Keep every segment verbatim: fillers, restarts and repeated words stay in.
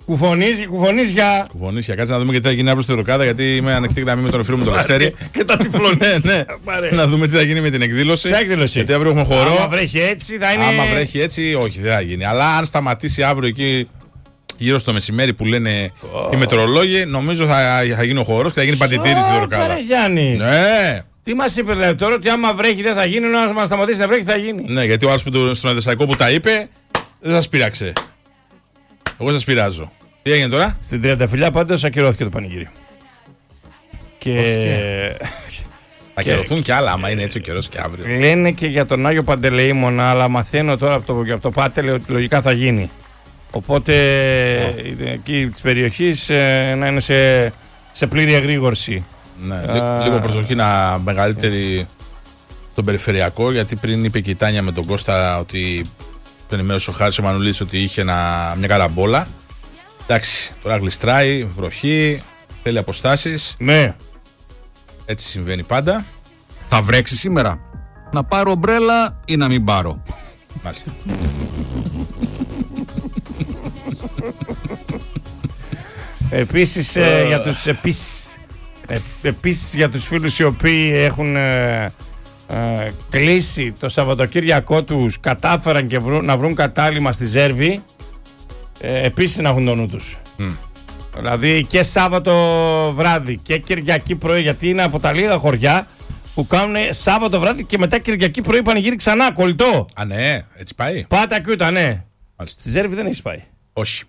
Κουφωνίζει, κουφωνίζει για. Κουφωνίζει για. Κάτσε να δούμε και τι θα γίνει αύριο στη Ροκάδα, γιατί είμαι ανοιχτή γραμμή με τον φίλο μου τον Λευτέρη. Και τα τυφλώνει. Ναι, ναι. Να δούμε τι θα γίνει με την εκδήλωση. Τι εκδήλωση? Γιατί αύριο έχουμε χορό. Άμα βρέχει έτσι, θα είναι. Άμα βρέχει έτσι, όχι, δεν θα γίνει. Αλλά αν σταματήσει αύριο εκεί γύρω στο μεσημέρι που λένε oh. οι μετρολόγοι, νομίζω θα, θα γίνει ο χορός και θα γίνει παντητήρη στη Ροκάδα. Πάρε Γιάννη. Ναι. Τι μας είπε λέει, τώρα, ότι άμα βρέχει δεν θα γίνει, να μας σταματήσει να βρέχει θα γίνει. Ναι, γιατί ο άλλος στον Εδεσσαϊκό που τα είπε δεν σας πείραξε. Εγώ σας πειράζω. Τι έγινε τώρα? Στην Τριανταφυλλιά πάντως ακυρώθηκε το πανηγύρι. Και. Θα ακυρωθούν κι άλλα, άμα είναι έτσι ο καιρός και αύριο. Λένε και για τον Άγιο Παντελεήμονα, αλλά μαθαίνω τώρα από το, από το Πάτελε ότι λογικά θα γίνει. Οπότε oh. εκεί της περιοχής ε, να είναι σε, σε πλήρη εγρήγορση. Ναι, uh, λίγο προσοχή να μεγαλύτερη τον περιφερειακό, γιατί πριν είπε και η Τάνια με τον Κώστα ότι τον ενημέρωσε ο Χάρης ο Μανουλής ότι είχε ένα, μια καραμπόλα. Εντάξει, τώρα γλιστράει, βροχή, θέλει αποστάσεις. Ναι. Έτσι συμβαίνει πάντα. Θα βρέξει σήμερα? Να πάρω ομπρέλα ή να μην πάρω? Μάλιστα. Επίσης ε, για τους επίσης, ε, επίσης για τους φίλους οι οποίοι έχουν ε, ε, κλείσει το Σαββατοκύριακό τους, κατάφεραν και βρουν, να βρουν κατάλημα στη Ζέρβη, ε, επίσης να έχουν το νου τους. Mm. Δηλαδή και Σάββατο βράδυ και Κυριακή πρωί, γιατί είναι από τα λίγα χωριά που κάνουν Σάββατο βράδυ και μετά Κυριακή πρωί πανηγύρι ξανά, κολλητό. Α, ναι, έτσι πάει. Πάτα και ούτα, ναι. Μάλιστα. Στη Ζέρβη δεν έχει πάει. Όχι.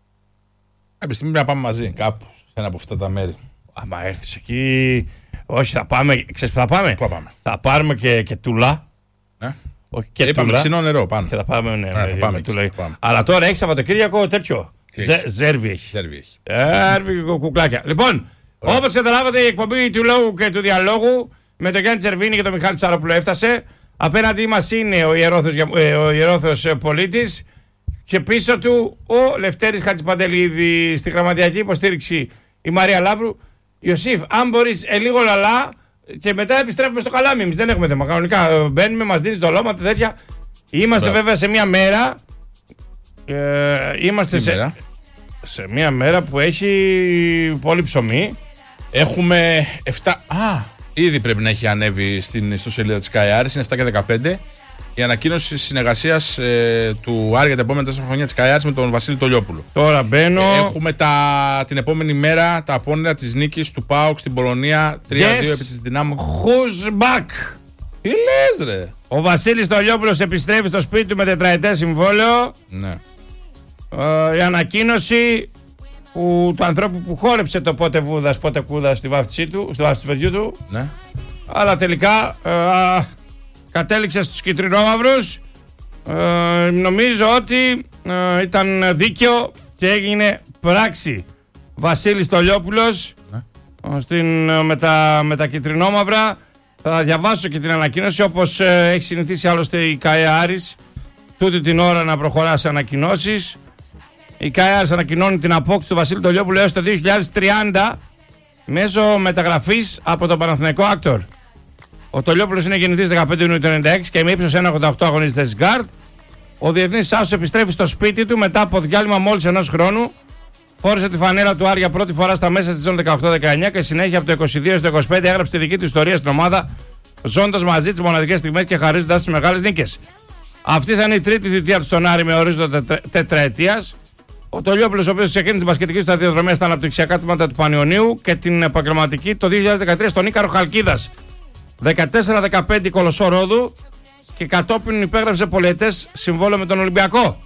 Κάποια στιγμή πρέπει να πάμε μαζί κάπου σε ένα από αυτά τα μέρη. Άμα έρθεις εκεί. Όχι, θα πάμε. Ξέρεις που θα πάμε? Πού πάμε? Θα πάρουμε και, και τούλα. Ναι. Όχι, και είπαμε τούλα. ξινό νερό πάνω. Και θα πάμε, ναι, ναι, με, θα πάμε, με τούλα. πάμε. Αλλά τώρα έχει Σαββατοκύριακο τέτοιο. Ζε, Ζέρβη έχει. Ζέρβη έχει. Ζέρβη κουκλάκια. Λοιπόν, όπως καταλάβατε, η εκπομπή του λόγου και του διαλόγου με τον Γιάννη Τσερβίνη και τον Μιχάλη Τσαρόπουλο έφτασε. Απέναντί μας είναι ο Ιερόθεος, ο Ιερόθεος Πολίτης. Και πίσω του ο Λευτέρης Χατζηπαντελίδη, στη γραμματιακή υποστήριξη η Μαρία Λάμπρου. Ιωσήφ, αν μπορείς ε, λίγο λαλά και μετά επιστρέφουμε στο καλάμι. Εμείς δεν έχουμε θέμα. Κανονικά μπαίνουμε, μας δίνεις δολώματα τέτοια. Είμαστε Μπράβο. βέβαια σε μια μέρα. Ε, είμαστε σε, μέρα? σε μια μέρα που έχει πολύ ψωμί. Έχουμε επτά. Α, ήδη πρέπει να έχει ανέβει στην ιστοσελίδα της ΚΑΕΑΡης. Είναι επτά και δεκαπέντε. Η ανακοίνωση της συνεργασίας ε, του Άρη για τα επόμενα τέσσερα χρόνια της ΚΑΕΑΡης με τον Βασίλη Τολιόπουλο. Τώρα μπαίνω. Ε, έχουμε τα, την επόμενη μέρα τα απόνερα της νίκης του ΠΑΟΚ στην Πολωνία τρία δύο yes. επί της Δυνάμου. Who's back? Τι λες ρε? Ο Βασίλης Τολιόπουλος επιστρέφει στο σπίτι του με τετραετές συμβόλαιο. Ναι. Ε, η ανακοίνωση που, του ανθρώπου που χόρεψε το πότε βούδας πότε κούδας στη βάφτισή του, στη βάφτιση του παιδιού του. Ναι. Αλλά τελικά ε, κατέληξε στους κυτρινόμαυρους. Ε, νομίζω ότι ε, ήταν δίκαιο και έγινε πράξη. Βασίλης Τολιόπουλος ναι. στην, με, τα, με τα κυτρινόμαυρα. Θα διαβάσω και την ανακοίνωση όπως ε, έχει συνηθίσει άλλωστε η ΚΑΕΑΡης τούτη την ώρα να προχωρά σε ανακοινώσεις. Η ΚΑΕΑΡης ανακοινώνει την απόκτηση του Βασίλη Τολιόπουλου έως το δύο χιλιάδες τριάντα μέσω μεταγραφής από τον Παναθηναϊκό Άκτορ. Ο Τολιόπουλος είναι γεννηθής δεκαπέντε Ιουνίου του ενενήντα έξι και με ύψος ένα ογδόντα οκτώ αγωνίζεται στις γκάρτ. Ο διεθνής άσος επιστρέφει στο σπίτι του μετά από διάλειμμα μόλις ενός χρόνου. Φόρησε τη φανέλα του Άρια πρώτη φορά στα μέσα της δεκαοκτώ δεκαεννιά και συνέχεια από το είκοσι δύο στο είκοσι πέντε έγραψε τη δική του ιστορία στην ομάδα, ζώντας μαζί τις μοναδικές στιγμές και χαρίζοντας τις μεγάλες νίκες. Αυτή θα είναι η τρίτη θητεία του στον Άρη με ορίζοντα τετρα, τετραετίας. Ο Τολιόπουλος, ο οποίος ξεκίνησε την μπασκετική σταδιοδρομία στα αναπτυξιακά τμήματα του Πανιωνίου και την επαγγελματική το δύο χιλιάδες δεκατρία στον Ίκαρο Χαλκίδας. δεκατέσσερα δεκαπέντε Κολοσσό Ρόδου και κατόπιν υπέγραψε πολυετές συμβόλαιο με τον Ολυμπιακό.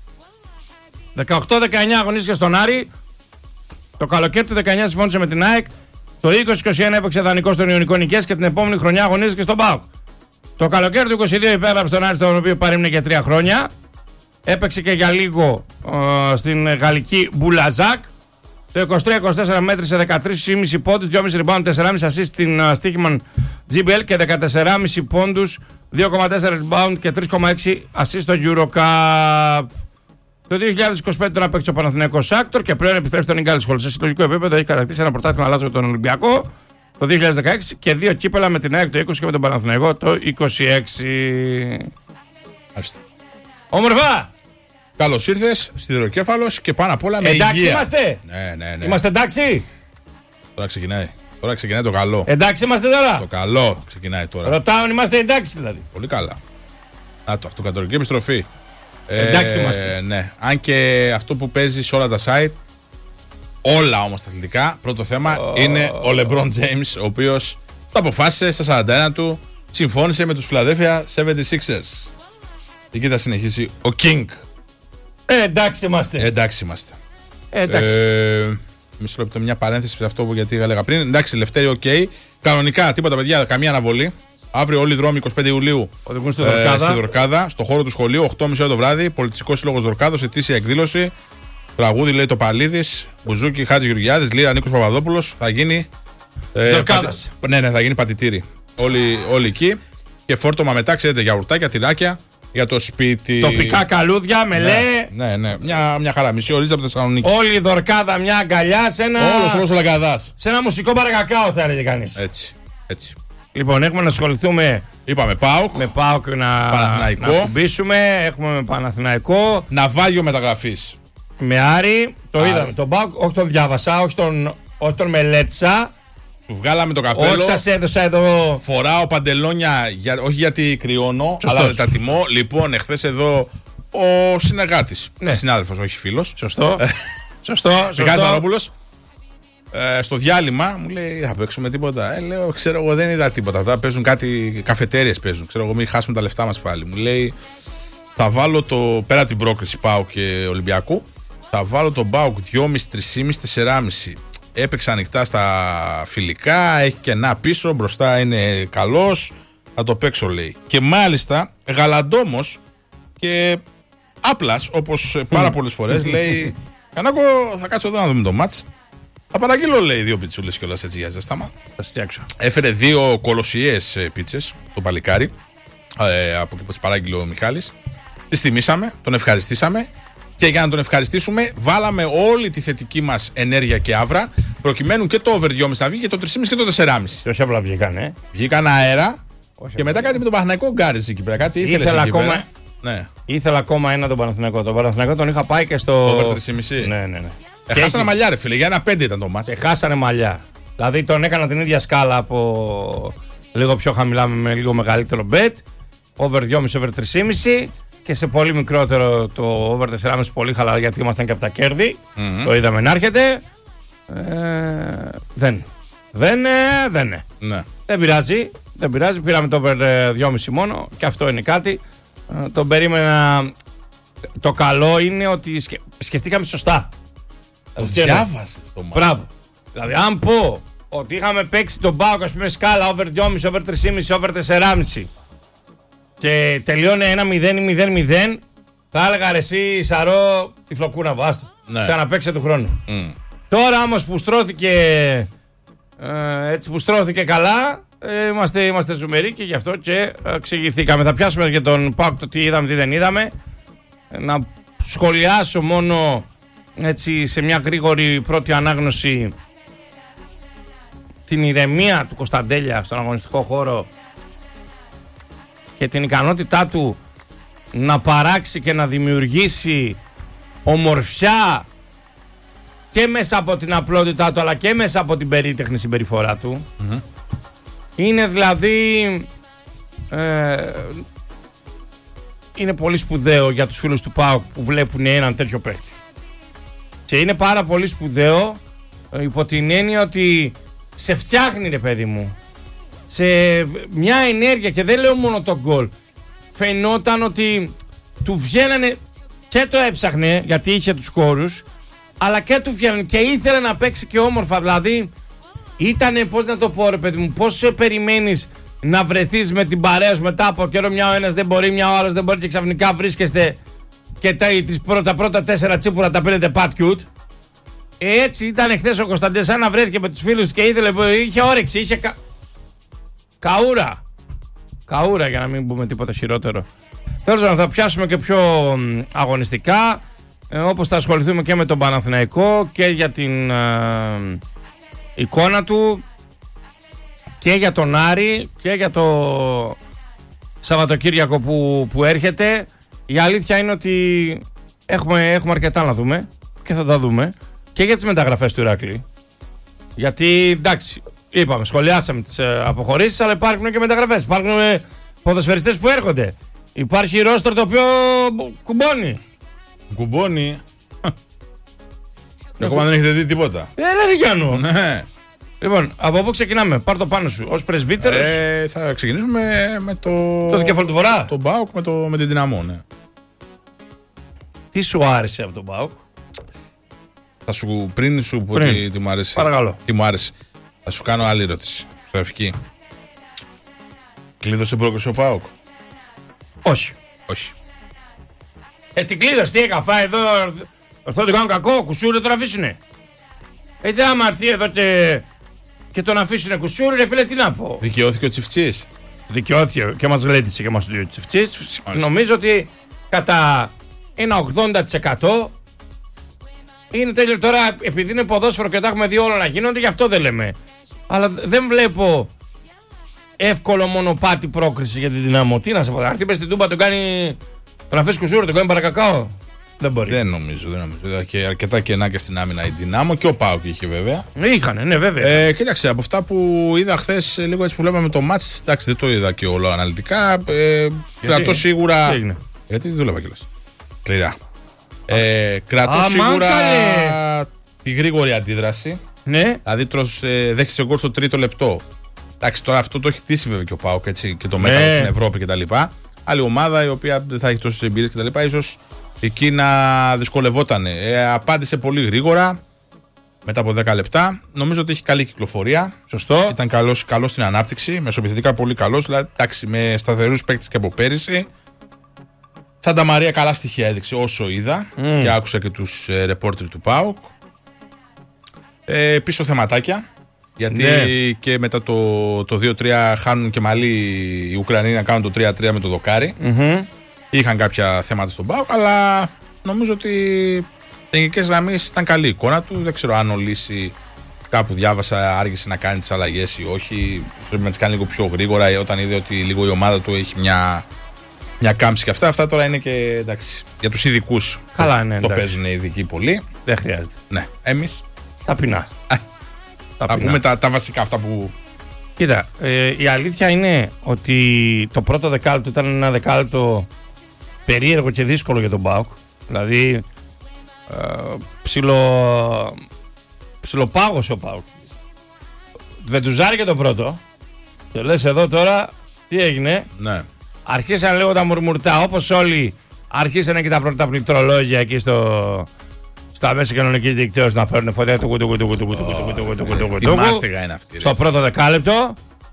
δεκαοκτώ δεκαεννιά αγωνίστηκε στον Άρη. Το καλοκαίρι του δεκαεννιά συμφώνησε με την ΑΕΚ. Το είκοσι είκοσι ένα έπαιξε δανεικό στον Ιωνικό Νικές και την επόμενη χρονιά αγωνίστηκε στον ΠΑΟΚ. Το καλοκαίρι του είκοσι δύο υπέγραψε τον Άρη, τον οποίο παρέμεινε για τρία χρόνια. Έπαιξε και για λίγο ε, στην γαλλική Μπουλαζάκ. Το είκοσι τρία είκοσι τέσσερα μέτρησε δεκατρείς κόμμα πέντε πόντους, δυόμισι rebound, τέσσερα κόμμα πέντε assist στην uh, Στίχημαν τζι μπι ελ και δεκατέσσερα κόμμα πέντε πόντους, δύο κόμμα τέσσερα rebound και τρία κόμμα έξι assist στο EuroCup. Το δύο χιλιάδες είκοσι πέντε τώρα παίξει ο Παναθηναϊκός Άκτορ και πλέον επιστρέφει στον Ιγκάλη Σχολ. Σε συλλογικό επίπεδο έχει κατακτήσει ένα πρωτάθλημα αλλάζω με τον Ολυμπιακό το δύο χιλιάδες δεκαέξι και δύο κύπελα με την ΑΕΚ το είκοσι και με τον Παναθηναϊκό το είκοσι έξι. Άστε. Όμορφα! Καλώς ήρθες, σιδηροκέφαλος και πάνω απ' όλα με εντάξει υγεία. Είμαστε. Ναι, ναι, ναι. Είμαστε εντάξει. Τώρα ξεκινάει. Τώρα ξεκινάει το καλό. Εντάξει είμαστε τώρα. Το καλό ξεκινάει τώρα. Ρωτάω αν είμαστε εντάξει δηλαδή. Πολύ καλά. Να το, αυτοκατορική επιστροφή. Εντάξει είμαστε. Ναι. Αν και αυτό που παίζει σε όλα τα site, όλα όμως τα αθλητικά, πρώτο θέμα oh. είναι ο LeBron James, ο οποίος το αποφάσισε στα σαράντα ένα του, συμφώνησε με τους Philadelphia εβδομήντα έξι ers. Εκεί θα συνεχίσει ο King. Ε, εντάξει είμαστε. Ε, εντάξει είμαστε. Ε, εντάξει. Ε, μισό λεπτό, μια παρένθεση σε αυτό που γιατί έλεγα πριν. Εντάξει, Λευτέρη, οκ. Okay. Κανονικά, τίποτα παιδιά, καμία αναβολή. Αύριο όλοι οι δρόμοι εικοστή πέμπτη Ιουλίου οδηγούν στη Δορκάδα. Ε, στη Δορκάδα, στο χώρο του σχολείου, οκτώ και μισή το βράδυ. Πολιτιστικός Σύλλογος Δορκάδος, ετήσια εκδήλωση. Τραγούδι λέει το Παλίδης, Μπουζούκι, Χάτζη Γεωργιάδης, Λύρα Νίκος Παπαδόπουλος. Θα γίνει. Ε, Δορκάδας. Πατη... Ναι, ναι, θα γίνει πατητήρι. Όλοι, όλοι εκεί. Και φόρτωμα μετά, ξέρετε, γιαουρτάκια, τυράκια για το σπίτι. Τοπικά καλούδια, μελέ. Ναι, ναι, ναι. Μια, μια χαρά. Μισή ωρίτσα από τη Θεσσαλονίκη. Όλη η Δορκάδα, μια αγκαλιά σε ένα. Όλος, όλος ο Λαγκαδάς. Σε ένα μουσικό παρακακάο, θα έλεγε κανείς. Έτσι, έτσι. Λοιπόν, έχουμε να ασχοληθούμε. Είπαμε ΠΑΟΚ. Με ΠΑΟΚ να, Παναθηναϊκό. να κουμπίσουμε. Έχουμε με Παναθηναϊκό. Ναυάγιο μεταγραφής. Με Άρη. Το Άρη. είδαμε. Τον ΠΑΟΚ, όχι τον διάβασα, όχι τον, όχι τον μελέτησα. Σου βγάλαμε το καπέλο. Όχι, σας έδωσα εδώ. Φοράω παντελόνια, για, όχι γιατί κρυώνω, Σωστός. αλλά τα τιμώ. Λοιπόν, εχθές εδώ ο συνεργάτης. Ναι. Συνάδελφος, όχι φίλος. Σωστό. Σωστό. Μικάλης σωστό. Αρόπουλος. Ε, στο διάλειμμα μου λέει: θα παίξουμε τίποτα. Ε, λέω: ξέρω εγώ, δεν είδα τίποτα. Θα παίζουν κάτι, καφετέριες παίζουν. Ξέρω εγώ, μην χάσουμε τα λεφτά μας πάλι. Μου λέει: θα βάλω το πέρα την πρόκριση ΠΑΟΚ και Ολυμπιακού. Θα βάλω τον ΠΑΟΚ δυόμισι, τρία κόμμα πέντε, τέσσερα. Έπαιξε ανοιχτά στα φιλικά, έχει κενά πίσω, μπροστά είναι καλός. Θα το παίξω, λέει. Και μάλιστα γαλαντόμος και άπλας, όπως πάρα πολλές φορές, λέει: Κανάκο, θα κάτσω εδώ να δούμε το μάτς. Θα παραγγείλω, λέει, δύο πιτσούλες κιόλας έτσι για ζέσταμα. Θα φτιάξω. Έφερε δύο κολοσιαίες ε, πίτσες, το παλικάρι, ε, από εκεί που τις παράγγειλε ο Μιχάλης. Τις τιμήσαμε, τον ευχαριστήσαμε. Και για να τον ευχαριστήσουμε, βάλαμε όλη τη θετική μας ενέργεια και άβρα, προκειμένου και το over δυόμισι να βγει και το τρία κόμμα πέντε και το τέσσερα κόμμα πέντε. Και όχι απλά βγήκαν, ε. Βγήκαν αέρα. Όχι Και μετά κάτι με τον Παναθηναϊκό γκάριζε εκεί πέρα. Κάτι ήθελες Ήθελα εκεί ακόμα- πέρα. Ναι. Ήθελα ακόμα ένα τον Παναθηναϊκό. Τον Παναθηναϊκό τον είχα πάει και στο. Over τρία κόμμα πέντε. Ναι, ναι, ναι. Ε, Και χάσανε έχει- μαλλιά, ρε φίλε. Για ένα πέντε ήταν το μάτς. Και χάσανε μαλλιά. Δηλαδή τον έκανα την ίδια σκάλα από λίγο πιο χαμηλά με λίγο μεγαλύτερο bet. Over δυόμισι, over τρία κόμμα πέντε. Και σε πολύ μικρότερο το over τέσσερα κόμμα πέντε πολύ χαλαρά γιατί ήμασταν και από τα κέρδη. Mm-hmm. Το είδαμε να έρχεται. Ε, δεν. Δεν, ε, δεν, ε. Ναι. δεν πειράζει. Δεν πειράζει. Πήραμε το over δυόμισι κόμμα πέντε μόνο και αυτό είναι κάτι. Ε, τον περίμενα. Το καλό είναι ότι σκε... σκεφτήκαμε σωστά. Το διάβασες το μάτς. Μπράβο. Δηλαδή, αν πω ότι είχαμε παίξει τον ΠΑΟΚ, ας πούμε, σκάλα over δυόμισι, over τρία κόμμα πέντε, over τέσσερα κόμμα πέντε και τελειώνει ένα μηδέν ή μηδέν μηδέν, θα έλεγα ρε εσύ Σαρό τη φλοκούνα βάστο. Ναι. Ξαναπαίξε του χρόνου. Mm. Τώρα όμως που στρώθηκε ε, έτσι που στρώθηκε καλά, ε, είμαστε, είμαστε ζουμεροί και γι' αυτό και εξηγηθήκαμε. Θα πιάσουμε και τον ΠΑΟΚ το τι είδαμε, τι δεν είδαμε. Ε, να σχολιάσω μόνο έτσι σε μια γρήγορη πρώτη ανάγνωση την ηρεμία του Κωνσταντέλια στον αγωνιστικό χώρο και την ικανότητά του να παράξει και να δημιουργήσει ομορφιά και μέσα από την απλότητά του αλλά και μέσα από την περίτεχνη συμπεριφορά του. Mm-hmm. Είναι δηλαδή ε, είναι πολύ σπουδαίο για τους φίλους του ΠΑΟΚ που βλέπουν έναν τέτοιο παίχτη. Και είναι πάρα πολύ σπουδαίο ε, υπό την έννοια ότι σε φτιάχνει, ρε παιδί μου, σε μια ενέργεια, και δεν λέω μόνο τον γκολ. Φαινόταν ότι του βγαίνανε και το έψαχνε γιατί είχε τους χώρους, αλλά και του βγαίνανε και ήθελε να παίξει και όμορφα. Δηλαδή ήτανε, πώς να το πω, ρε παιδί μου, πώς σε περιμένεις να βρεθείς με την παρέα σου μετά από καιρό, μια ο ένας δεν μπορεί, μια ο άλλος δεν μπορεί και ξαφνικά βρίσκεστε και τα, τις πρώτα, πρώτα τέσσερα τσίπουρα τα πίνετε πατ κιούτ. Έτσι ήταν χθες ο Κωνσταντές, σαν να βρέθηκε με τους φίλους του και ήθελε, είχε όρεξη, είχε κα... καούρα. Καούρα, για να μην πούμε τίποτα χειρότερο. Τέλος πάντων, θα πιάσουμε και πιο αγωνιστικά, ε, όπως θα ασχοληθούμε και με τον Παναθηναϊκό και για την ε, εικόνα του και για τον Άρη και για το Σαββατοκύριακο που, που έρχεται. Η αλήθεια είναι ότι έχουμε, έχουμε αρκετά να δούμε και θα τα δούμε και για τις μεταγραφές του Ηράκλη. Γιατί εντάξει, είπαμε, σχολιάσαμε τις ε, αποχωρήσεις, αλλά υπάρχουν και μεταγραφές. Υπάρχουν ε, ποδοσφαιριστές που έρχονται. Υπάρχει ρόστρο το οποίο κουμπώνει. Κουμπώνει. Ακόμα δεν έχετε δει τίποτα. Ε, λένε Γιάννου. Ναι. Λοιπόν, από πού ξεκινάμε, πάρ' το πάνω σου, ως πρεσβύτερος. Ε, θα ξεκινήσουμε με το. Το δικέφαλο του Βορρά. Το Μπάουκ με, το, με την Δυναμό, ναι. Τι σου άρεσε από τον Μπάουκ? Θα σου, πριν σου πω Πριν. τι, τι μου άρεσε. Παρακαλώ. Τι μου άρεσε. Θα σου κάνω άλλη ερώτηση. Στραφική. Κλείδωσε πρόκληση ο Πάοκ? Όχι. Όχι. Ε, την κλείδωσε, τι έκανα, φάει εδώ, ορθό του κάνουν κακό, κουσούρι τον αφήσουνε. Ε, τι άμα έρθει εδώ και, και τον αφήσουνε κουσούρι, ρε φίλε, τι να πω. Δικαιώθηκε ο Τσιφτσής. Δικαιώθηκε και μας γλέντισε και μας το δύο Τσιφτσής. Νομίζω ότι κατά ένα ογδόντα τοις εκατό είναι τέλειο. Τώρα, επειδή είναι ποδόσφαιρο και τα έχουμε δει όλα να γίνονται, γι' αυτό δεν λέμε. Αλλά δεν βλέπω εύκολο μονοπάτι πρόκριση για τη Δυναμό. Τι να σε πω, αρθεί πες στην Τούμπα, τον κάνει. Τον αφήσει κουσούρι, τον κάνει παρακακάο. Δεν μπορεί. Δεν νομίζω, δεν νομίζω. Είδα και αρκετά κενά και στην άμυνα η Δυνάμο και ο Πάοκ είχε βέβαια. Είχανε, ναι, βέβαια. Ε, κοίταξε, από αυτά που είδα χθες, λίγο έτσι που βλέπαμε το μάτς, εντάξει, δεν το είδα και όλο αναλυτικά. Ε, κρατώ σίγουρα. Έγινε. Γιατί δεν δούλευα κιόλας. Σκληρά. Ε, κρατώ Α, σίγουρα μάγκαλε. τη γρήγορη αντίδραση. Ναι. Δηλαδή, τρως, ε, δέχεσαι γκολ στο τρίτο λεπτό. Εντάξει, τώρα αυτό το έχει τύσει βέβαια και ο Πάοκ και το μέταλλο Ναι. στην Ευρώπη κτλ. Άλλη ομάδα η οποία δεν θα έχει τόσες εμπειρίες κτλ. Ίσως εκεί να δυσκολευόταν. Ε, απάντησε πολύ γρήγορα μετά από δέκα λεπτά. Νομίζω ότι έχει καλή κυκλοφορία. Σωστό. Ήταν καλός, καλός στην ανάπτυξη. Μεσοπιθετικά πολύ καλός. Δηλαδή, εντάξει, με σταθερούς παίκτες και από πέρυσι. Σάντα Μαρία καλά στοιχεία έδειξε όσο είδα mm. και άκουσα και τους ε, ρεπόρτερ του ΠΑΟΚ. Ε, πίσω θεματάκια. Γιατί ναι. και μετά το, το δύο τρία χάνουν και μαλλί οι Ουκρανοί να κάνουν το τρία τρία με το δοκάρι. Mm-hmm. Είχαν κάποια θέματα στον ΠΑΟΚ, αλλά νομίζω ότι σε γενικές γραμμές ήταν καλή η εικόνα του. Δεν ξέρω αν ο Λύση κάπου διάβασα άργησε να κάνει τις αλλαγές ή όχι. Πρέπει να τις κάνει λίγο πιο γρήγορα όταν είδε ότι λίγο η ομάδα του έχει μια, μια κάμψη και αυτά. Αυτά τώρα είναι και εντάξει, για τους ειδικούς. Καλά, ναι, το εντάξει. παίζουν οι ειδικοί πολύ. Δεν χρειάζεται. Ναι, εμείς Ταπεινά. θα πούμε τα, τα βασικά αυτά που. Κοίτα, ε, η αλήθεια είναι ότι το πρώτο δεκάλεπτο ήταν ένα δεκάλεπτο περίεργο και δύσκολο για τον ΠΑΟΚ. Δηλαδή, ε, ψιλο, ψιλοπάγωσε ο ΠΑΟΚ. Βεντουζάρι και το πρώτο. Και λες εδώ τώρα, τι έγινε. Ναι. Αρχίσαν λίγο τα μουρμουρτά, όπως όλοι αρχίσανε και τα πρώτα πληκτρολόγια εκεί στο, στα μέσα κοινωνικής δικτύωσης να παίρνουν φωτιά του κουτου κουτου κουτου κουτου κουτου κουτου κουτου κουτου. Τι μάστιγα είναι αυτή. Στο πρώτο δεκάλεπτο.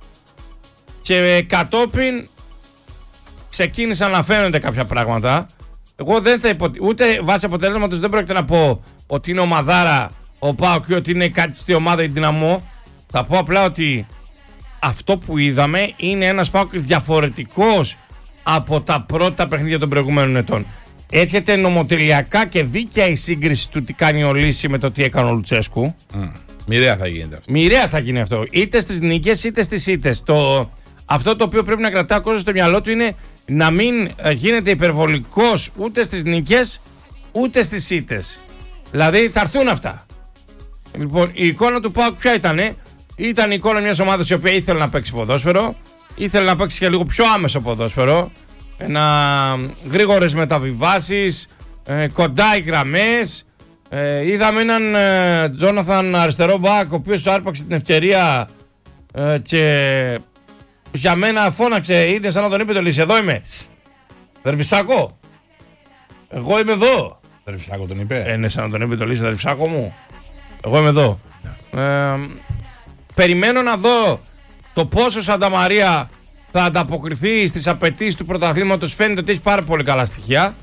Και κατόπιν ξεκίνησαν να φαίνονται κάποια πράγματα. Εγώ δεν θα υπο... ούτε βάσει αποτελέσματος δεν πρόκειται να πω ότι είναι ομαδάρα ο ΠΑΟΚ και ότι είναι κάτι στη ομάδα η Δυναμό. Θα πω απλά ότι αυτό που είδαμε είναι ένας ΠΑΟΚ διαφορετικός από τα πρώτα παιχνίδια των προηγούμενων ετών. Έρχεται νομοτελειακά και δίκαια η σύγκριση του τι κάνει ο Λύση με το τι έκανε ο Λουτσέσκου. Mm. Μοιραία θα γίνεται αυτό. Μοιραία θα γίνει αυτό. Είτε στις νίκες είτε στις ήττες. Το... Αυτό το οποίο πρέπει να κρατάει ο κόσμος στο μυαλό του είναι να μην γίνεται υπερβολικός ούτε στις νίκες ούτε στις ήττες. Δηλαδή θα έρθουν αυτά. Λοιπόν, η εικόνα του ΠΑΟΚ ποια ήτανε? Ήταν η εικόνα μιας ομάδας η οποία ήθελε να παίξει ποδόσφαιρο, ήθελε να παίξει και λίγο πιο άμεσο ποδόσφαιρο, ένα γρήγορες μεταβιβάσεις, ε, κοντά οι γραμμές. Ε, είδαμε έναν ε, Τζόναθαν αριστερό μπακ, ο οποίος άρπαξε την ευκαιρία ε, και για μένα φώναξε, είδε σαν να τον είπε το Λύση, εδώ είμαι. Δερβισάκο, εγώ είμαι εδώ. Δερβισάκο τον είπε. Ε, ναι, σαν να τον είπε το Λύση, Δερβισάκο μου, εγώ είμαι εδώ. Yeah. Ε, περιμένω να δω το πόσο Σάντα Μαρία θα ανταποκριθεί στις απαιτήσεις του πρωταθλήματος. Φαίνεται ότι έχει πάρα πολύ καλά στοιχεία.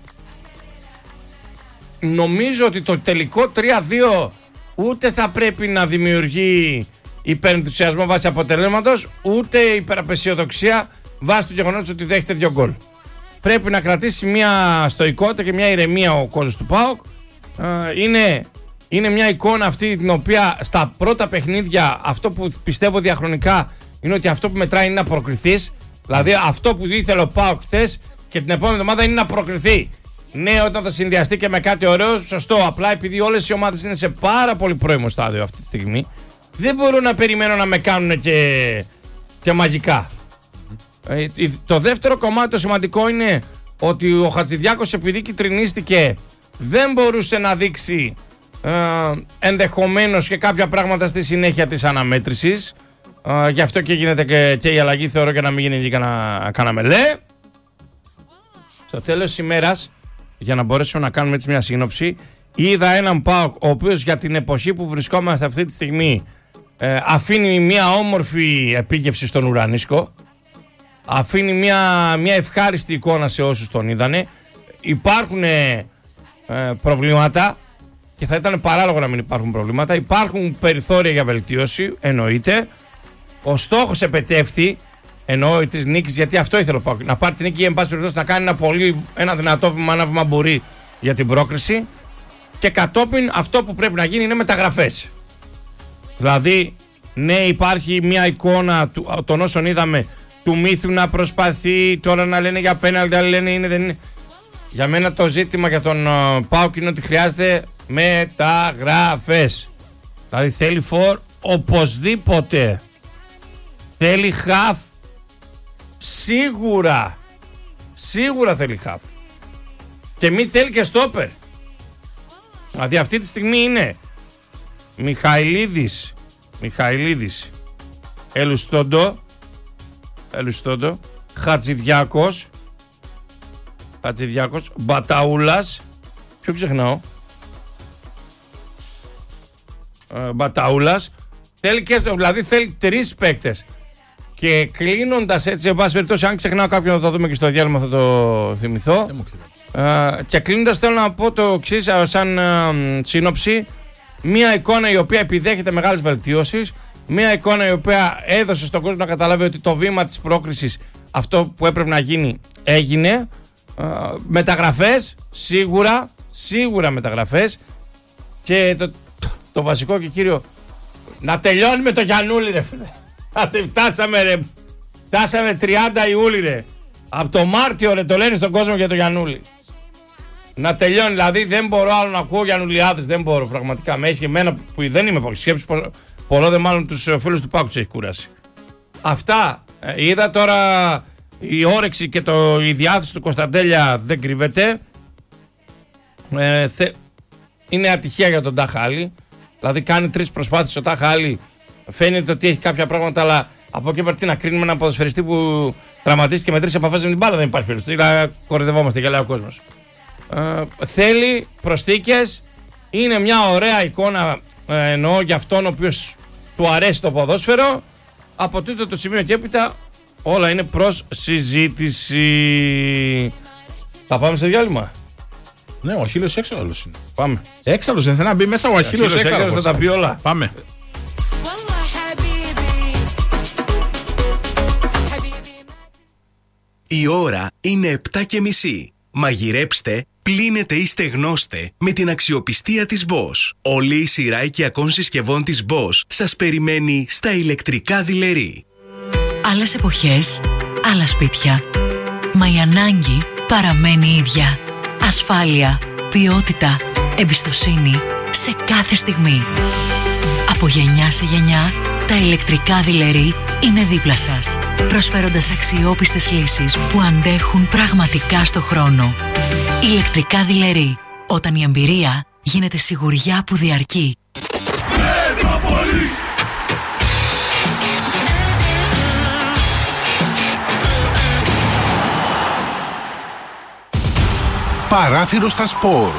Νομίζω ότι το τελικό τρία δύο ούτε θα πρέπει να δημιουργεί υπερενθουσιασμό βάσει αποτελέσματος, ούτε υπεραπεσιοδοξία βάσει του γεγονότος ότι δέχεται δύο γκολ. Πρέπει να κρατήσει μια στοικότητα και μια ηρεμία ο κόσμος του ΠΑΟΚ. Ε, είναι, είναι μια εικόνα αυτή την οποία στα πρώτα παιχνίδια αυτό που πιστεύω διαχρονικά είναι ότι αυτό που μετράει είναι να προκριθείς. Δηλαδή αυτό που ήθελε ο ΠΑΟΚ χθες και την επόμενη εβδομάδα είναι να προκριθεί. Ναι, όταν θα συνδυαστεί και με κάτι ωραίο, σωστό. Απλά επειδή όλες οι ομάδες είναι σε πάρα πολύ πρώιμο στάδιο αυτή τη στιγμή, δεν μπορώ να περιμένω να με κάνουν και, και μαγικά. Ε, το δεύτερο κομμάτι το σημαντικό είναι ότι ο Χατζηδιάκος, επειδή κιτρινίστηκε, δεν μπορούσε να δείξει ε, ενδεχομένως και κάποια πράγματα στη συνέχεια της αναμέτρησης. Ε, γι' αυτό και γίνεται και, και η αλλαγή, θεωρώ, και να μην γίνει κανένα κανα μελέ. Στο τέλος της ημέρας, για να μπορέσουμε να κάνουμε έτσι μια σύνοψη, είδα έναν ΠΑΟΚ ο οποίος για την εποχή που βρισκόμαστε αυτή τη στιγμή ε, αφήνει μια όμορφη επίγευση στον ουρανίσκο, αφήνει μια, μια ευχάριστη εικόνα σε όσους τον είδανε. Υπάρχουν ε, προβλήματα και θα ήταν παράλογο να μην υπάρχουν προβλήματα. Υπάρχουν περιθώρια για βελτίωση, εννοείται. Ο στόχος επετεύχθη, εννοώ της νίκης, γιατί αυτό ήθελε ο, να πάρει την νίκη, εν πάση περιπτώσει να κάνει ένα, πολύ, ένα δυνατό βήμα, ένα βήμα μπορεί για την πρόκριση. Και κατόπιν αυτό που πρέπει να γίνει είναι μεταγραφές. Δηλαδή, ναι, υπάρχει μια εικόνα του, των όσων είδαμε, του Μύθου να προσπαθεί τώρα να λένε για πέναλτι, άλλοι λένε είναι, δεν είναι. Για μένα το ζήτημα για τον uh, ΠΑΟΚ είναι ότι χρειάζεται μεταγραφές. Δηλαδή θέλει φορ οπωσδήποτε. Θέλει χαφ. Σίγουρα. Σίγουρα θέλει χαφ. Και μη θέλει και στόπερ. Δηλαδή αυτή τη στιγμή είναι Μιχαηλίδης, Μιχαηλίδης, Ελουστόντο, Ελουστόντο, Χατζηδιάκος, Χατζηδιάκος, Μπαταούλας, ποιο ξεχνάω, ε, Μπαταούλας, θέλει και, δηλαδή θέλει τρεις παίκτες. Και κλείνοντας έτσι, εν πάση περιπτώσει, αν ξεχνάω κάποιον θα το δούμε και στο διάλειμμα, θα το θυμηθώ. Ε, και κλείνοντας θέλω να πω το εξής, σαν ε, σύνοψη, μια εικόνα η οποία επιδέχεται μεγάλες βελτίωσεις, μια εικόνα η οποία έδωσε στον κόσμο να καταλάβει ότι το βήμα της πρόκρισης, αυτό που έπρεπε να γίνει, έγινε. Ε, μεταγραφές, σίγουρα, σίγουρα μεταγραφές. Και το, το, το βασικό και κύριο, να τελειώνει με το Γιαννούλη, ρε φίλε. Φτάσαμε, ρε. Φτάσαμε τριάντα Ιούλη, ρε. Από το Μάρτιο, ρε, το λένε στον κόσμο για το Γιαννούλη. Να τελειώνει, δηλαδή δεν μπορώ άλλο να ακούω Γιαννουλιάδες, δεν μπορώ πραγματικά. Με έχει εμένα που δεν είμαι σκέψη, πολλό δε μάλλον τους φίλους του Πάκου τους έχει κούραση. Αυτά ε, είδα τώρα. Η όρεξη και το, η διάθεση του Κωνσταντέλια δεν κρύβεται. Ε, θε, είναι ατυχία για τον Τάχα Άλλη. Δηλαδή κάνει τρεις προσπάθειες ο Τάχα Άλλη. Φαίνεται ότι έχει κάποια πράγματα, αλλά από εκεί πέρα τι να κρίνουμε έναν ποδοσφαιριστή που τραυματίστηκε με τρεις επαφές με την μπάλα, δεν υπάρχει περίπτωση. Δηλαδή κορυδευόμαστε, γελάει ο κόσμος. Ε, θέλει προσθήκες. Είναι μια ωραία εικόνα, ε, εννοώ για αυτόν ο οποίος του αρέσει το ποδόσφαιρο. Από τούτο το σημείο και έπειτα όλα είναι προς συζήτηση. Θα πάμε σε διάλειμμα. Ναι, ο Αχίλιος έξαλλος είναι. Πάμε. Έξαλλος, δεν θέλει να μπει μέσα ο Αχίλιος έξαλλος. Θα τα πει όλα. Πάμε. Η ώρα είναι επτά και μισή. Μαγειρέψτε, πλύνετε ή στεγνώστε με την αξιοπιστία της Bosch. Όλη η σειρά οικιακών συσκευών της Bosch σας περιμένει στα ηλεκτρικά δειλερί. Άλλες εποχές, άλλα σπίτια. Μα η ανάγκη παραμένει ίδια. Ασφάλεια, ποιότητα, εμπιστοσύνη σε κάθε στιγμή. Από γενιά σε γενιά, τα ηλεκτρικά δειλερί είναι δίπλα σας, προσφέροντας αξιόπιστες λύσεις που αντέχουν πραγματικά στο χρόνο. Ηλεκτρικά δειλερί, όταν η εμπειρία γίνεται σιγουριά που διαρκεί. Μετρόπολης. Παράθυρο στα σπορ.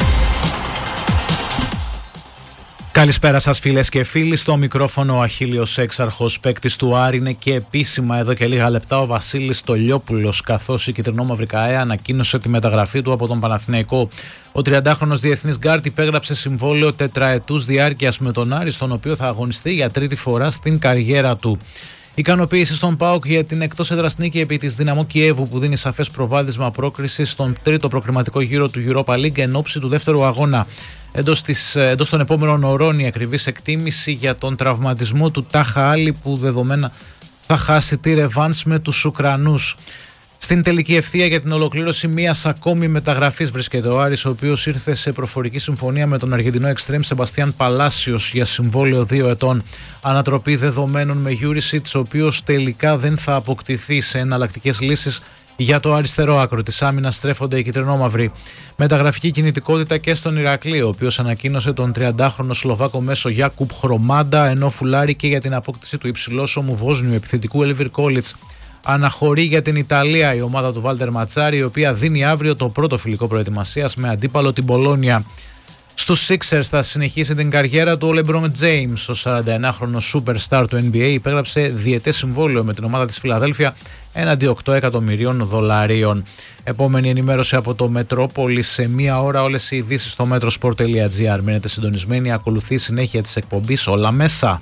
Καλησπέρα σας φίλες και φίλοι, στο μικρόφωνο ο Αχίλιος Έξαρχος, παίκτης του Άρη, είναι και επίσημα εδώ και λίγα λεπτά ο Βασίλης Στολιόπουλος, καθώς η κυτρινόμαυρη ΚΑΕ ανακοίνωσε τη μεταγραφή του από τον Παναθηναϊκό. Ο τριαντάχρονος διεθνής γκάρντ υπέγραψε συμβόλαιο τετραετούς διάρκειας με τον Άρη, στον οποίο θα αγωνιστεί για τρίτη φορά στην καριέρα του. Ικανοποίηση στον ΠΑΟΚ για την εκτός έδρας νίκη επί της Δυναμό Κιέβου, που δίνει σαφές προβάδισμα πρόκρισης στον τρίτο προκριματικό γύρο του Europa League εν ώψη του δεύτερου αγώνα. Εντός, της, εντός των επόμενων ωρών η ακριβής εκτίμηση για τον τραυματισμό του Τάχα Άλλη, που δεδομένα θα χάσει τη ρεβάνς με τους Ουκρανούς. Στην τελική ευθεία για την ολοκλήρωση μιας ακόμη μεταγραφής βρίσκεται ο Άρης, ο οποίος ήρθε σε προφορική συμφωνία με τον Αργεντινό εξτρέμ Σεμπαστιάν Παλάσιος για συμβόλαιο δύο ετών. Ανατροπή δεδομένων με Γιούρισιτς, ο οποίος τελικά δεν θα αποκτηθεί. Σε εναλλακτικές λύσεις για το αριστερό άκρο της άμυνας στρέφονται οι κυτρινόμαυροι. Μεταγραφική κινητικότητα και στον Ηρακλή, ο οποίος ανακοίνωσε τον τριαντάχρονο Σλοβάκο μέσο Γιάκουπ Χρωμάντα, ενώ φουλάρει και για την απόκτηση του υψηλόσωμου Βόσνιου επιθετικού Έλβιρ Κόλιτς. Αναχωρεί για την Ιταλία η ομάδα του Βάλτερ Ματσάρη, η οποία δίνει αύριο το πρώτο φιλικό προετοιμασίας με αντίπαλο την Πολόνια. Στους Sixers θα συνεχίσει την καριέρα του ο LeBron James. Ο σαρανταενάχρονος superstar του N B A υπέγραψε διετές συμβόλαιο με την ομάδα της Φιλαδέλφια έναντι οκτώ εκατομμυρίων δολαρίων. Επόμενη ενημέρωση από το Μετρόπολη σε μία ώρα. Όλες οι ειδήσεις στο metrosport τελεία gr. Μείνετε συντονισμένοι, ακολουθεί η συνέχεια της εκπομπής Όλα Μέσα.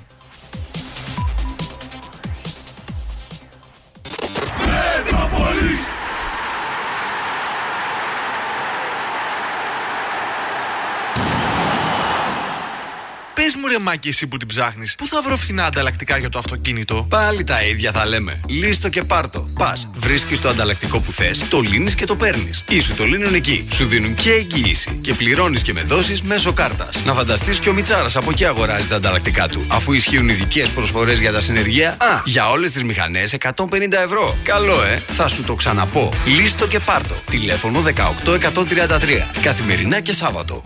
Πες μου ρε Μάκη, εσύ που την ψάχνεις, πού θα βρω φθηνά ανταλλακτικά για το αυτοκίνητο? Πάλι τα ίδια θα λέμε. Λύστο και πάρτο. Πας, βρίσκεις το ανταλλακτικό που θες, το λύνεις και το παίρνεις. Ή σου το λύνουν εκεί. Σου δίνουν και εγγύηση. Και πληρώνεις και με δόσεις μέσω κάρτας. Να φανταστείς και ο Μιτσάρας από εκεί αγοράζει τα ανταλλακτικά του. Αφού ισχύουν ειδικές προσφορές για τα συνεργεία, α, για όλες τις μηχανές εκατόν πενήντα ευρώ. Καλό, ε! Θα σου το ξαναπώ. Λύστο και πάρτο. Τηλέφωνο δεκαοκτώ εκατόν τριάντα τρία. Καθημερινά και Σάββατο.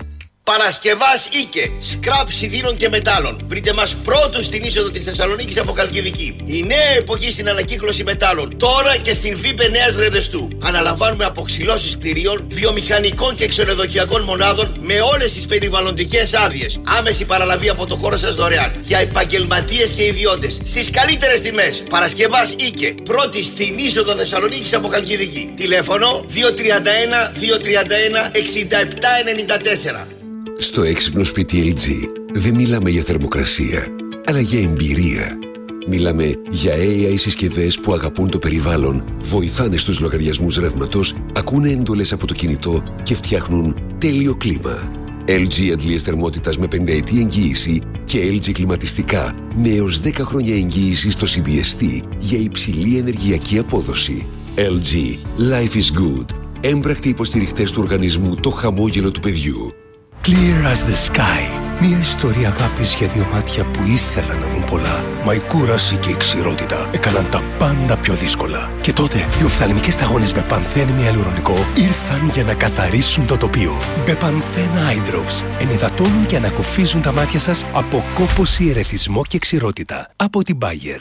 Παρασκευάς Ίκε, σκράπ σιδήρων και μετάλλων. Βρείτε μας πρώτους στην είσοδο της Θεσσαλονίκης από Χαλκιδική. Η νέα εποχή στην ανακύκλωση μετάλλων. Τώρα και στην ΒΥΠΕ Νέας Ρεδεστού. Αναλαμβάνουμε αποξυλώσεις κτηρίων, βιομηχανικών και ξενοδοχειακών μονάδων με όλες τις περιβαλλοντικές άδειες. Άμεση παραλαβή από το χώρο σας δωρεάν. Για επαγγελματίες και ιδιώτες. Στις καλύτερες τιμές. Παρασκευάς Ίκε, πρώτη στην είσοδο Θεσσαλονίκης από Χαλκιδική. Τηλέφωνο δύο τρία ένα δύο τρία ένα εξήντα επτά ενενήντα τέσσερα. Στο έξυπνο σπίτι ελ τζι δεν μιλάμε για θερμοκρασία, αλλά για εμπειρία. Μιλάμε για έι άι συσκευές που αγαπούν το περιβάλλον, βοηθάνε στους λογαριασμούς ρεύματος, ακούνε εντολές από το κινητό και φτιάχνουν τέλειο κλίμα. ελ τζι αντλίες θερμότητας με πενταετή εγγύηση και ελ τζι κλιματιστικά με έως δέκα χρόνια εγγύηση στο σι μπι ες τι για υψηλή ενεργειακή απόδοση. ελ τζι. Life is good. Έμπρακτοι υποστηριχτές του οργανισμού Το Χαμόγελο του Παιδιού. Clear as the sky. Μια ιστορία αγάπης για δύο μάτια που ήθελαν να δουν πολλά. Μα η κούραση και η ξηρότητα έκαναν τα πάντα πιο δύσκολα. Και τότε οι οφθαλμικές σταγόνες με πανθένη ιαλουρονικό ήρθαν για να καθαρίσουν το τοπίο. Μπεπανθένα Eye Drops ενυδατώνουν και ανακουφίζουν τα μάτια σας από κόπωση, ερεθισμό και ξηρότητα. Από την Bayer.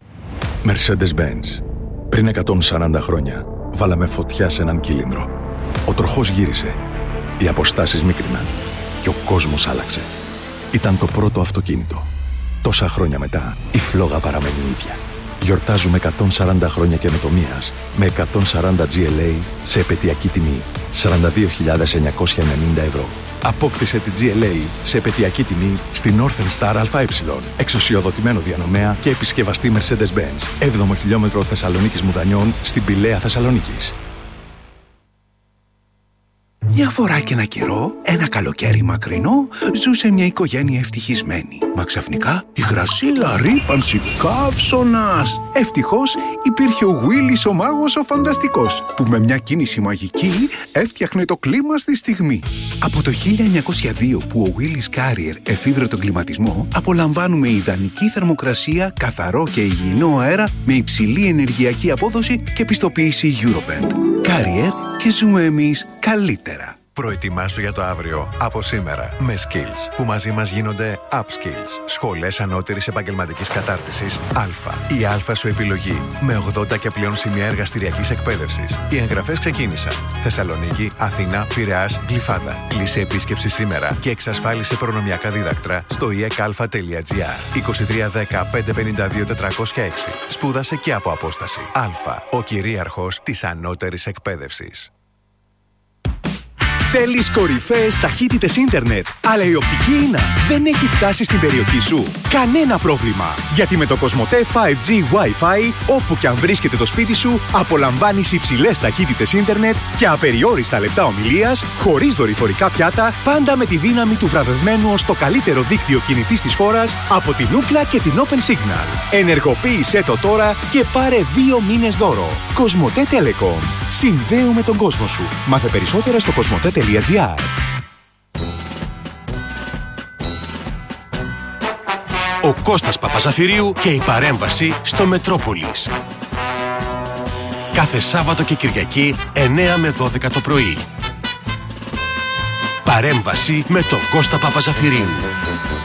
Mercedes-Benz. Πριν εκατόν σαράντα χρόνια βάλαμε φωτιά σε έναν κύλινδρο. Ο τροχός γύρισε. Οι αποστάσεις μίκριναν και ο κόσμος άλλαξε. Ήταν το πρώτο αυτοκίνητο. Τόσα χρόνια μετά, η φλόγα παραμένει η ίδια. Γιορτάζουμε εκατόν σαράντα χρόνια καινοτομίας με εκατόν σαράντα τζι ελ έι σε επαιτειακή τιμή σαράντα δύο χιλιάδες εννιακόσια ενενήντα ευρώ. Απόκτησε τη τζι ελ έι σε επαιτειακή τιμή στη Northern Star ΑΕ, εξουσιοδοτημένο διανομέα και επισκευαστή Mercedes-Benz, έβδομο χιλιόμετρο Θεσσαλονίκης Μουδανιών στην Πηλαία Θεσσαλονίκης. Μια φορά και ένα καιρό, ένα καλοκαίρι μακρινό, ζούσε μια οικογένεια ευτυχισμένη. Μα ξαφνικά, υγρασία, ρύπανση, καύσωνας. Ευτυχώς υπήρχε ο Willis ο μάγος ο φανταστικός, που με μια κίνηση μαγική έφτιαχνε το κλίμα στη στιγμή. Από το χίλια εννιακόσια δύο που ο Willis Carrier εφήβρε τον κλιματισμό, απολαμβάνουμε ιδανική θερμοκρασία, καθαρό και υγιεινό αέρα με υψηλή ενεργειακή απόδοση και πιστοποίηση Eurovent. Carrier και ζούμε εμείς καλύτερα. Προετοιμάσου για το αύριο από σήμερα με Skills, που μαζί μας γίνονται Upskills, σχολές ανώτερης επαγγελματικής κατάρτισης Α. Η Α σου επιλογή με ογδόντα και πλέον σημεία εργαστηριακής εκπαίδευσης. Οι εγγραφές ξεκίνησαν. Θεσσαλονίκη, Αθήνα, Πειραιάς, Γλυφάδα. Κλείσε επίσκεψη σήμερα και εξασφάλισε προνομιακά δίδακτρα στο ι εκ α τελεία τζι άρ. είκοσι τρία δέκα πεντακόσια πενήντα δύο τετρακόσια έξι. Σπούδασε και από απόσταση. Α. Ο κυρίαρχος της ανώτερης εκπαίδευσης. Θέλεις κορυφαίες ταχύτητες ίντερνετ, αλλά η οπτική ίνα δεν έχει φτάσει στην περιοχή σου? Κανένα πρόβλημα, γιατί με το Κοσμοτέ φάιβ τζι Wi-Fi, όπου και αν βρίσκεται το σπίτι σου, απολαμβάνεις υψηλές ταχύτητες ίντερνετ και απεριόριστα λεπτά ομιλίας, χωρίς δορυφορικά πιάτα, πάντα με τη δύναμη του βραβευμένου ως το καλύτερο δίκτυο κινητής της χώρας από την Ookla και την Open Signal. Ενεργοποίησέ το τώρα και πάρε δύο μήνες δώρο. Κοσμοτέ Telecom. Συνδέουμε τον κόσμο σου. Μάθε περισσότερα στο κοσμοτέ τελεία τζι άρ. Ο Κώστας Παπαζαφυρίου και η παρέμβαση στο Μετρόπολης. Κάθε Σάββατο και Κυριακή εννέα με δώδεκα το πρωί. Παρέμβαση με τον Κώστα Παπαζαφυρίου.